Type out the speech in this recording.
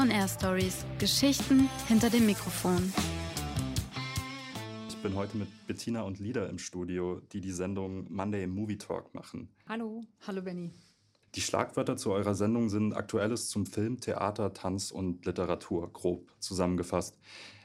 OMR Stories. Geschichten hinter dem Mikrofon. Ich bin heute mit Bettina und Lida im Studio, die die Sendung Monday Movie Talk machen. Hallo. Hallo Benni. Die Schlagwörter zu eurer Sendung sind Aktuelles zum Film, Theater, Tanz und Literatur, grob zusammengefasst.